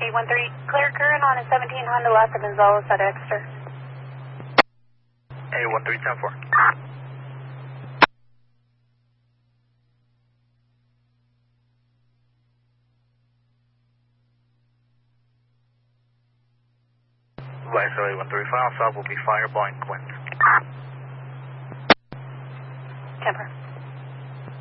813, clear current on a 17 Honda Lassa Gonzales at Exeter. 813, 10-4. Viso 813, final stop will be Fireball and Quint. 10-4.